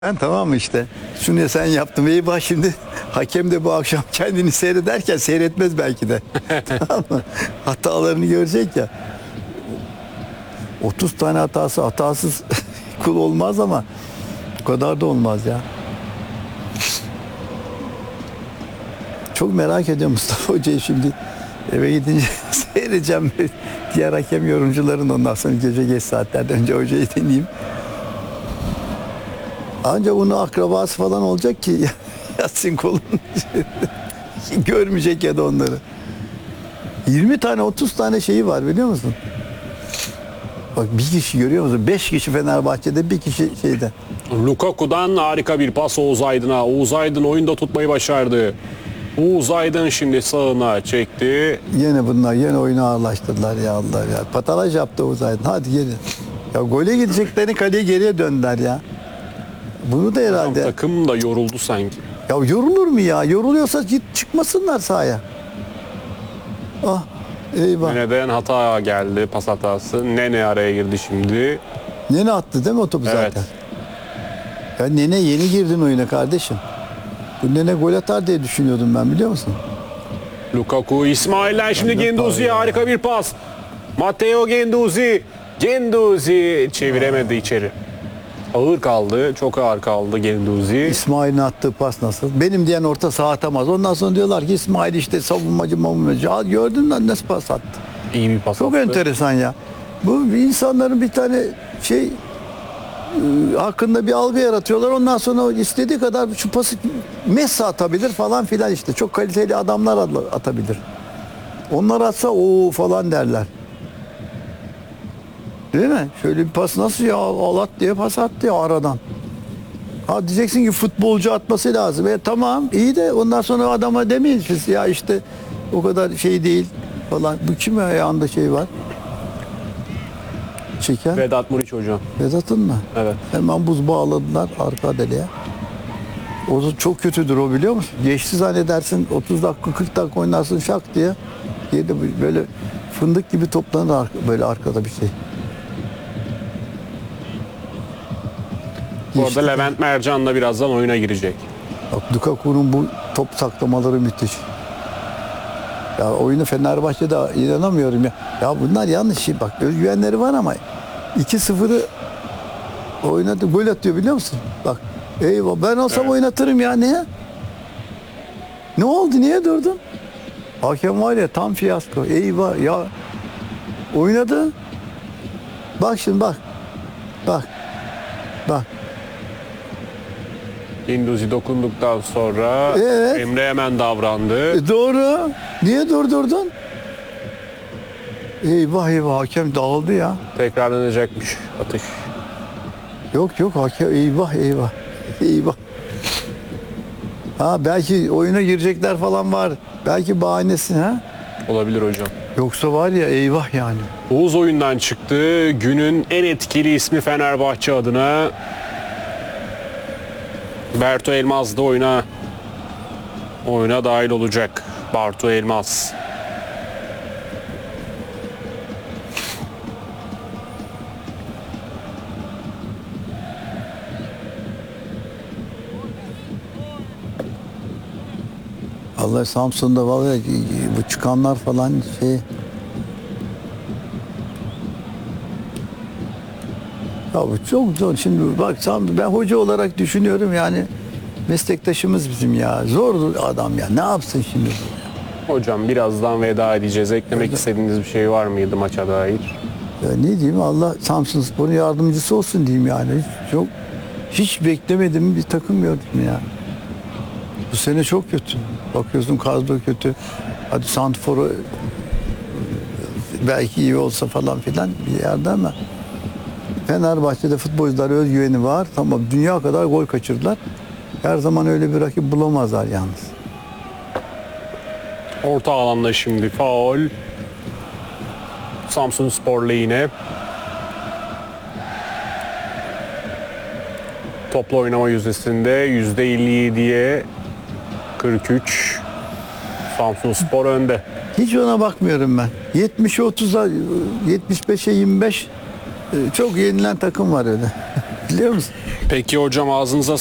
Ben tamam mı işte. Şunu sen yaptın. Eyvah şimdi hakem de bu akşam kendini seyrederken seyretmez belki de. Tamam mı? Hatalarını görecek ya. 30 tane hatasız kul olmaz ama bu kadar da olmaz ya. Çok merak ediyorum Mustafa Hoca'yı şimdi eve gidince seyredeceğim. Diğer hakem yorumcuların ondan sonra gece geç saatlerden önce hocayı dinleyeyim. Ancak onun akrabası falan olacak ki yatsın kolun. Görmeyecek ya da onları. 20 tane 30 tane şeyi var biliyor musun? Bak bir kişi görüyor musun? 5 kişi Fenerbahçe'de, bir kişi şeyde. Lukaku'dan harika bir pas Oğuz Aydın'a. Oğuz Aydın oyunda tutmayı başardı. Oğuz Aydın şimdi sağına çekti. Yine bunlar yine oyunu ağırlaştırdılar ya Allah ya. Patalaj yaptı Oğuz Aydın. Hadi geri. Ya gole gideceklerini kaleye geriye döndüler ya. Bunu da herhalde. Takım da yoruldu sanki. Ya yorulur mu ya? Yoruluyorsa çıkmasınlar sahaya. Ah eyvah. Nene'den hata geldi, pas hatası. Nene araya girdi şimdi. Nene attı değil mi o topu Evet. zaten? Ya Nene yeni girdin oyuna kardeşim. Bu Nene gol atar diye düşünüyordum ben biliyor musun? Lukaku, İsmail'den şimdi Genduzi'ye harika bir pas. Matteo Genduzi. Genduzi çeviremedi içeri. Ağır kaldı, çok ağır kaldı Genduzi. İsmail'in attığı pas nasıl? Benim diyen orta saha atamaz. Ondan sonra diyorlar ki İsmail işte savunmacı. Ya gördün mü nasıl pas attı? İyi bir pas Çok attı. enteresan ya. Bu insanların bir tane şey hakkında bir algı yaratıyorlar. Ondan sonra istediği kadar şu pası Messi atabilir falan filan işte. Çok kaliteli adamlar atabilir. Onlar atsa o falan derler. Değil mi? Şöyle bir pas nasıl ya alat diye pas attı ya aradan. Ha diyeceksin ki futbolcu atması lazım. Tamam iyi de ondan sonra adama demeyin siz ya işte o kadar şey değil falan. Bu kim ayağında şey var? Çeken. Vedat Muriç hocam. Vedat'ın mı? Evet. Hemen buz bağladılar arka deliğe. O da çok kötüdür o biliyor musun? Geçti zannedersin 30 dakika 40 dakika oynarsın şak diye. Yedi böyle fındık gibi toplanır böyle arkada bir şey. Bu Geçti. arada Levent Mercan da birazdan oyuna girecek. Bak Lukaku'nun bu top saklamaları müthiş. Ya oyunu Fenerbahçe'de inanamıyorum ya. Ya bunlar yanlış şey bak özgüvenleri var ama 2-0'ı oynadı gol atıyor biliyor musun? Bak eyvah ben olsam oynatırım ya niye? Ne oldu niye durdun? Hakem var ya tam fiyasko. Eyvah ya oynadı. Bak şimdi bak. Bak. Bak. Genduzi dokunduktan sonra Evet. Emre hemen davrandı. Doğru. Niye durdurdun? Eyvah eyvah hakem dağıldı ya. Tekrarlanacakmış atış. Yok hakem eyvah eyvah. Eyvah. Ha belki oyuna girecekler falan var. Belki bahanesi ha. Olabilir hocam. Yoksa var ya eyvah yani. Oğuz oyundan çıktı. Günün en etkili ismi Fenerbahçe adına. Berto Elmaz da oyuna dahil olacak. Bartu Elmaz. Allah Samsun'da vallahi bu çıkanlar falan şey ya bu çok zor. Şimdi bak ben hoca olarak düşünüyorum yani meslektaşımız bizim ya. Zor adam ya. Ne yapsın şimdi? Hocam birazdan veda edeceğiz. Eklemek istediğiniz bir şey var mıydı maça dair? Ya ne diyeyim Allah Samsunspor'un yardımcısı olsun diyeyim yani. Hiç beklemedim bir takım gördüm ya. Bu sene çok kötü. Bakıyorsun kadro kötü. Hadi Santfor'u belki iyi olsa falan filan bir yerde ama Fenerbahçe'de futbolcular özgüveni var. Tamam dünya kadar gol kaçırdılar. Her zaman öyle bir rakip bulamazlar yalnız. Orta alanda şimdi faul. Samsunspor lehine. Toplu oynama yüzdesinde %57'ye 43. Samsunspor önde. Hiç ona bakmıyorum ben. 70'e 30'a 75'e 25 çok yenilen takım var öyle. Biliyor musun? Peki hocam ağzınıza